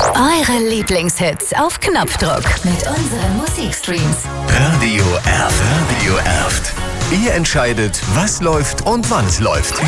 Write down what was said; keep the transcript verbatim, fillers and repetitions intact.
Eure Lieblingshits auf Knopfdruck mit unseren Musikstreams. Radio Erft. Radio Erft. Ihr entscheidet, was läuft und wann es läuft.